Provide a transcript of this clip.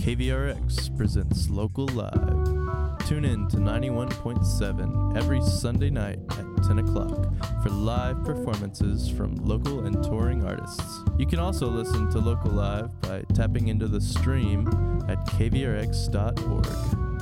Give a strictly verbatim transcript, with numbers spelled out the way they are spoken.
K V R X presents Local Live. Tune in to ninety-one point seven every Sunday night at ten o'clock for live performances from local and touring artists. You can also listen to Local Live by tapping into the stream at k v r x dot org.